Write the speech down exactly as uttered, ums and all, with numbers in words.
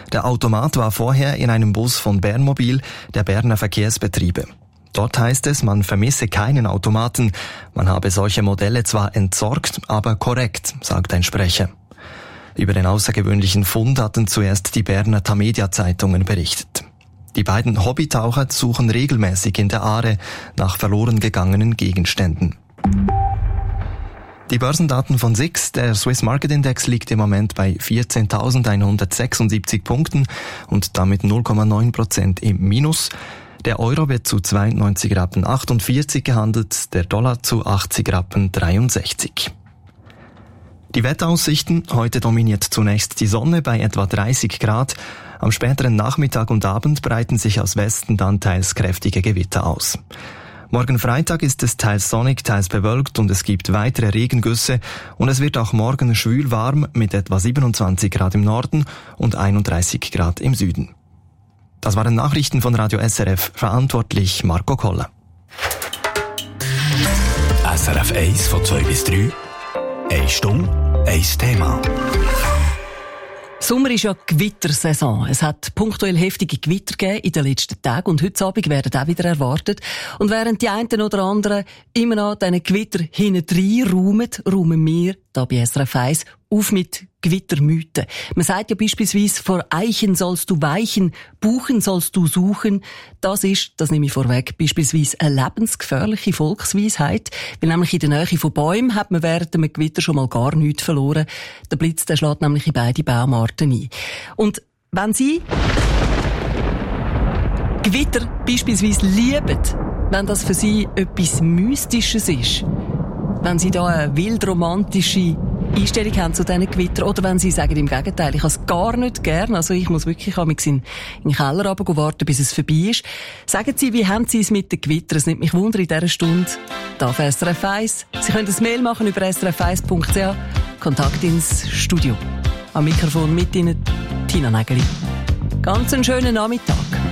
Der Automat war vorher in einem Bus von Bernmobil, der Berner Verkehrsbetriebe. Dort heißt es, man vermisse keinen Automaten. Man habe solche Modelle zwar entsorgt, aber korrekt, sagt ein Sprecher. Über den außergewöhnlichen Fund hatten zuerst die Berner Tamedia-Zeitungen berichtet. Die beiden Hobbytaucher suchen regelmäßig in der Aare nach verloren gegangenen Gegenständen. Die Börsendaten von S I X, der Swiss Market Index, liegt im Moment bei vierzehntausendeinhundertsechsundsiebzig Punkten und damit null Komma neun Prozent im Minus. Der Euro wird zu zweiundneunzig Rappen achtundvierzig gehandelt, der Dollar zu achtzig Rappen dreiundsechzig. Die Wetteraussichten: Heute dominiert zunächst die Sonne bei etwa dreißig Grad. Am späteren Nachmittag und Abend breiten sich aus Westen dann teils kräftige Gewitter aus. Morgen Freitag ist es teils sonnig, teils bewölkt und es gibt weitere Regengüsse und es wird auch morgen schwül warm mit etwa siebenundzwanzig Grad im Norden und einunddreißig Grad im Süden. Das waren Nachrichten von Radio S R F, verantwortlich Marco Koller. S R F eins von zwei bis drei. Eine Stunde, ein Thema. Sommer ist ja Gewittersaison. Es hat punktuell heftige Gewitter gegeben in den letzten Tagen und heute Abend werden auch wieder erwartet. Und während die einen oder anderen immer noch diesen Gewitter hinten raumen, räumen wir da bei S R F eins auf mit Gewittermythen. Man sagt ja beispielsweise, vor Eichen sollst du weichen, Buchen sollst du suchen. Das ist, das nehme ich vorweg, beispielsweise eine lebensgefährliche Volksweisheit. Weil nämlich in der Nähe von Bäumen hat man während einem Gewitter schon mal gar nichts verloren. Der Blitz, der schlägt nämlich in beide Baumarten ein. Und wenn Sie Gewitter beispielsweise lieben, wenn das für Sie etwas Mystisches ist, wenn Sie da eine wildromantische Einstellung haben zu diesen Gewitter, oder wenn Sie sagen, im Gegenteil, ich habe es gar nicht gern, also ich muss wirklich in, in den Keller runter warten, bis es vorbei ist. Sagen Sie, wie haben Sie es mit den Gewittern? Es nimmt mich Wunder in dieser Stunde. Da auf S R F eins. Sie können ein Mail machen über s r f eins punkt c h. Kontakt ins Studio. Am Mikrofon mit Ihnen Tina Nägeli. Ganz einen schönen Nachmittag.